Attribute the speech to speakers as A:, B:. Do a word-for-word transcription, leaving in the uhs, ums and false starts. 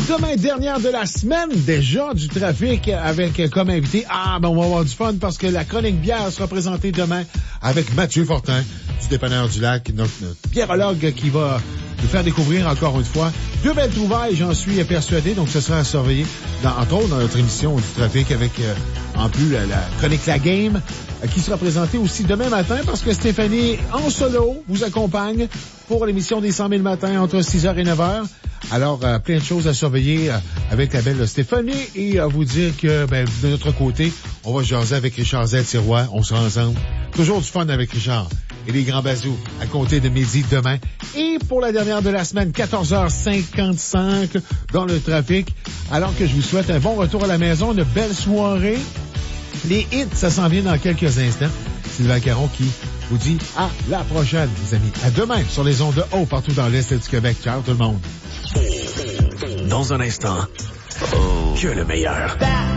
A: Demain, dernière de la semaine, déjà, du trafic avec comme invité. Ah, ben, on va avoir du fun parce que la chronique bière sera présentée demain avec Mathieu Fortin du Dépanneur du Lac, notre, notre biérologue qui va nous faire découvrir encore une fois deux belles trouvailles, j'en suis persuadé. Donc, ce sera à surveiller, dans, entre autres, dans notre émission du trafic avec, euh, en plus, la, la chronique La Game, euh, qui sera présentée aussi demain matin parce que Stéphanie, en solo, vous accompagne pour l'émission des cent mille matins entre six heures et neuf heures. Alors, euh, plein de choses à surveiller euh, avec la belle Stéphanie et à euh, vous dire que, ben, de notre côté, on va jaser avec Richard Z-Tiroir. On sera ensemble. Toujours du fun avec Richard et les grands bazous à compter de midi demain. Et pour la dernière de la semaine, quatorze heures cinquante-cinq dans le trafic. Alors que je vous souhaite un bon retour à la maison, une belle soirée. Les hits, ça s'en vient dans quelques instants. Sylvain Caron qui vous dit à la prochaine, les amis. À demain sur les ondes de haut partout dans l'Est du Québec. Ciao tout le monde.
B: Dans un instant, oh, que le meilleur.